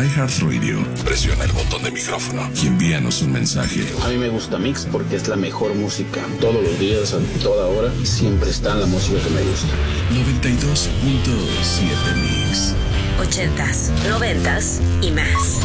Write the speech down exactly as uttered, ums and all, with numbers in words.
iHeartRadio, presiona el botón de micrófono y envíanos un mensaje. A mí me gusta Mix porque es la mejor música. Todos los días, a toda hora, siempre está la música que me gusta. noventa y dos punto siete Mix. Ochentas, noventas y más.